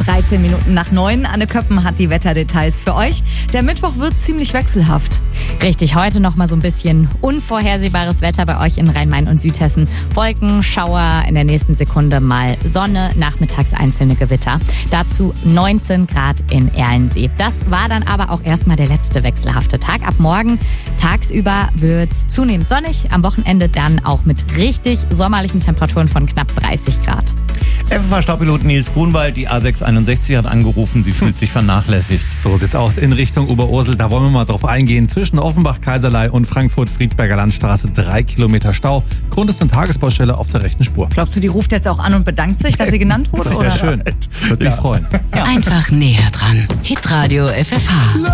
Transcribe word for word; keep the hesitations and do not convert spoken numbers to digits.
dreizehn Minuten nach neun. Anne Köppen hat die Wetterdetails für euch. Der Mittwoch wird ziemlich wechselhaft. Richtig, heute noch mal so ein bisschen unvorhersehbares Wetter bei euch in Rhein-Main und Südhessen. Wolken, Schauer, in der nächsten Sekunde mal Sonne, nachmittags einzelne Gewitter. Dazu neunzehn Grad in Erlensee. Das war dann aber auch erstmal der letzte wechselhafte Tag. Ab morgen tagsüber wird's zunehmend sonnig, am Wochenende dann auch mit richtig sommerlichen Temperaturen von knapp dreißig Grad. F F H-Stadtpilot Nils Grunwald, die A sechs einundsechzig, hat angerufen, sie fühlt sich vernachlässigt. So sieht's aus in Richtung Oberursel. Da wollen wir mal drauf eingehen. Zwischen Offenbach, Kaiserlei und Frankfurt-Friedberger Landstraße drei Kilometer Stau. Grund ist eine Tagesbaustelle auf der rechten Spur. Glaubst du, die ruft jetzt auch an und bedankt sich, dass sie genannt wurde? Das wäre schön. Würde mich freuen. Einfach näher dran. Hitradio F F H.